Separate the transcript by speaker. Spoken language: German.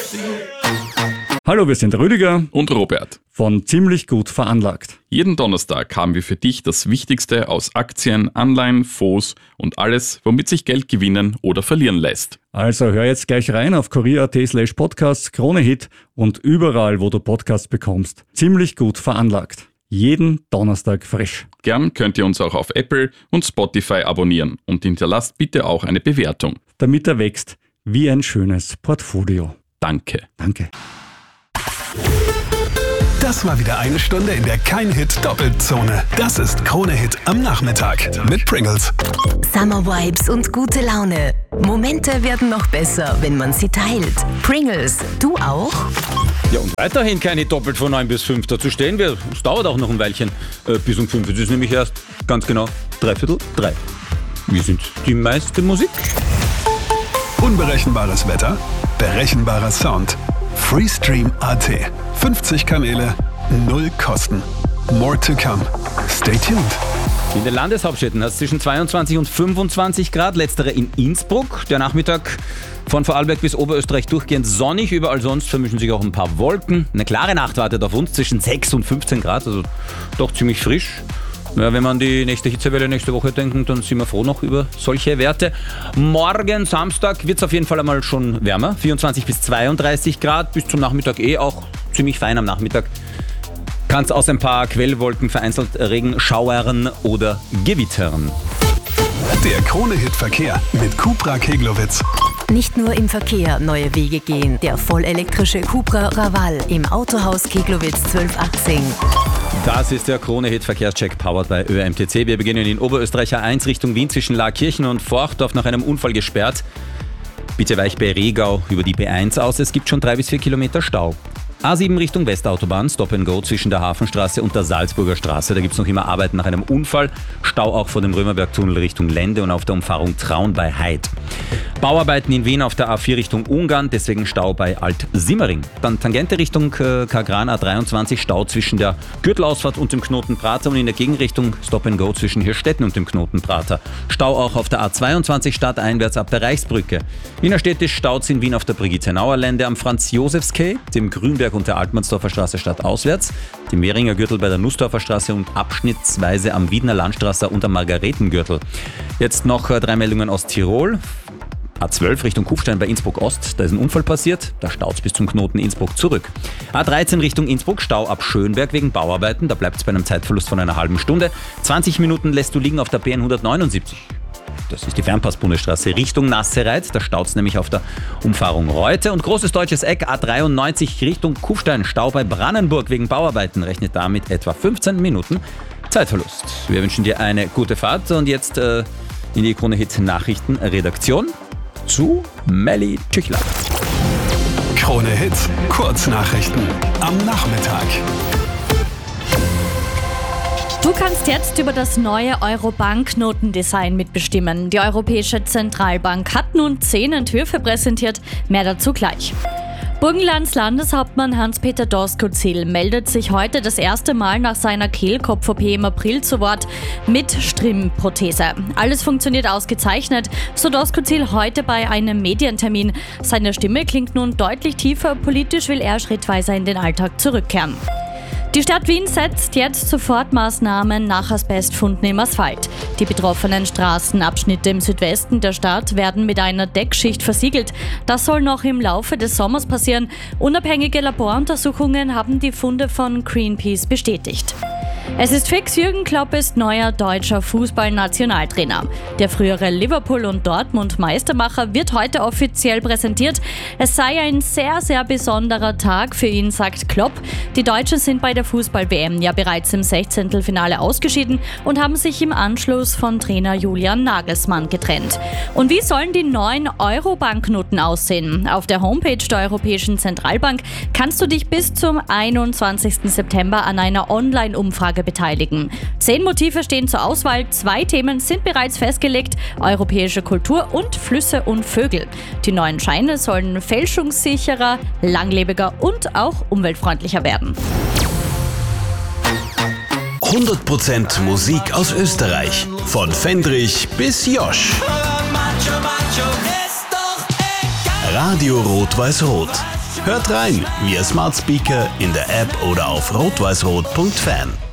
Speaker 1: Hallo, wir sind Rüdiger
Speaker 2: und Robert
Speaker 1: von Ziemlich gut veranlagt.
Speaker 2: Jeden Donnerstag haben wir für dich das Wichtigste aus Aktien, Anleihen, Fonds und alles, womit sich Geld gewinnen oder verlieren lässt.
Speaker 1: Also hör jetzt gleich rein auf kurier.at/podcasts, Krone-Hit und überall, wo du Podcasts bekommst. Ziemlich gut veranlagt. Jeden Donnerstag frisch.
Speaker 2: Gern könnt ihr uns auch auf Apple und Spotify abonnieren und hinterlasst bitte auch eine Bewertung.
Speaker 1: Damit er wächst wie ein schönes Portfolio.
Speaker 2: Danke.
Speaker 1: Danke.
Speaker 3: Das war wieder eine Stunde in der Kein-Hit-Doppelzone. Das ist Krone-Hit am Nachmittag mit Pringles.
Speaker 4: Summer Vibes und gute Laune. Momente werden noch besser, wenn man sie teilt. Pringles, du auch?
Speaker 5: Ja, und weiterhin keine doppelt von 9 bis 5. Dazu stehen wir. Es dauert auch noch ein Weilchen bis um 5. Es ist nämlich erst ganz genau 3:45. Wir sind die meiste Musik.
Speaker 3: Unberechenbares Wetter, berechenbarer Sound. Freestream.at. 50 Kanäle, 0 Kosten. More to come. Stay tuned.
Speaker 5: In den Landeshauptstädten hat es zwischen 22 und 25 Grad. Letztere in Innsbruck. Der Nachmittag von Vorarlberg bis Oberösterreich durchgehend sonnig. Überall sonst vermischen sich auch ein paar Wolken. Eine klare Nacht wartet auf uns zwischen 6 und 15 Grad. Also doch ziemlich frisch. Ja, wenn wir an die nächste Hitzewelle nächste Woche denken, dann sind wir froh noch über solche Werte. Morgen Samstag wird es auf jeden Fall einmal schon wärmer. 24 bis 32 Grad. Bis zum Nachmittag auch ziemlich fein am Nachmittag. Kann es aus ein paar Quellwolken vereinzelt Regenschauern oder Gewittern.
Speaker 3: Der Krone-Hit-Verkehr mit Cupra Keglowitz.
Speaker 4: Nicht nur im Verkehr neue Wege gehen. Der vollelektrische Cupra Raval im Autohaus Keglowitz 1218.
Speaker 5: Das ist der Krone-Hit-Verkehrscheck powered by ÖMTC. Wir beginnen in Oberösterreich A1 Richtung Wien zwischen Laakirchen und Forchdorf nach einem Unfall gesperrt. Bitte weich bei Regau über die B1 aus. Es gibt schon 3 bis 4 Kilometer Stau. A7 Richtung Westautobahn, Stop and Go zwischen der Hafenstraße und der Salzburger Straße. Da gibt es noch immer Arbeiten nach einem Unfall. Stau auch vor dem Römerbergtunnel Richtung Lende und auf der Umfahrung Traun bei Heid. Bauarbeiten in Wien auf der A4 Richtung Ungarn, deswegen Stau bei Alt-Simmering. Dann Tangente Richtung Kagran A23, Stau zwischen der Gürtelausfahrt und dem Knoten Prater und in der Gegenrichtung Stop and Go zwischen Hirstetten und dem Knoten Prater. Stau auch auf der A22 stadteinwärts ab der Reichsbrücke. Innerstädtisch staut in Wien auf der Brigitte-Nauer Lände am Franz-Josefs-Quai, dem Grünberg und der Altmannsdorfer Straße stadtauswärts, dem Währinger Gürtel bei der Nussdorfer Straße und abschnittsweise am Wiedner Landstraße und am Margaretengürtel. Jetzt noch 3 Meldungen aus Tirol. A12 Richtung Kufstein bei Innsbruck Ost, da ist ein Unfall passiert, da staut es bis zum Knoten Innsbruck zurück. A13 Richtung Innsbruck, Stau ab Schönberg wegen Bauarbeiten, da bleibt es bei einem Zeitverlust von einer halben Stunde. 20 Minuten lässt du liegen auf der B179. Das ist die Fernpass-Bundesstraße Richtung Nassereit, da staut es nämlich auf der Umfahrung Reute. Und Großes Deutsches Eck, A93 Richtung Kufstein, Stau bei Brannenburg wegen Bauarbeiten, rechnet damit etwa 15 Minuten Zeitverlust. Wir wünschen dir eine gute Fahrt und jetzt in die Krone-Hit-Nachrichten-Redaktion zu Melly Tüchler.
Speaker 3: Krone-Hit, Kurznachrichten am Nachmittag.
Speaker 6: Du kannst jetzt über das neue Euro-Banknotendesign mitbestimmen. Die Europäische Zentralbank hat nun 10 Entwürfe präsentiert. Mehr dazu gleich. Burgenlands Landeshauptmann Hans-Peter Doskozil meldet sich heute das erste Mal nach seiner Kehlkopf-OP im April zu Wort mit Strimmprothese. Alles funktioniert ausgezeichnet, so Doskozil heute bei einem Medientermin. Seine Stimme klingt nun deutlich tiefer, politisch will er schrittweise in den Alltag zurückkehren. Die Stadt Wien setzt jetzt Sofortmaßnahmen nach Asbestfunden im Asphalt. Die betroffenen Straßenabschnitte im Südwesten der Stadt werden mit einer Deckschicht versiegelt. Das soll noch im Laufe des Sommers passieren. Unabhängige Laboruntersuchungen haben die Funde von Greenpeace bestätigt. Es ist fix, Jürgen Klopp ist neuer deutscher Fußballnationaltrainer. Der frühere Liverpool- und Dortmund-Meistermacher wird heute offiziell präsentiert. Es sei ein sehr, sehr besonderer Tag für ihn, sagt Klopp. Die Deutschen sind bei der Fußball-WM ja bereits im 16. Finale ausgeschieden und haben sich im Anschluss von Trainer Julian Nagelsmann getrennt. Und wie sollen die neuen Euro-Banknoten aussehen? Auf der Homepage der Europäischen Zentralbank kannst du dich bis zum 21. September an einer Online-Umfrage beteiligen. 10 Motive stehen zur Auswahl, 2 Themen sind bereits festgelegt: europäische Kultur und Flüsse und Vögel. Die neuen Scheine sollen fälschungssicherer, langlebiger und auch umweltfreundlicher werden.
Speaker 7: 100% Musik aus Österreich. Von Fendrich bis Josch. Radio Rot-Weiß-Rot. Hört rein via Smart Speaker, in der App oder auf rot-weiß-rot.fan.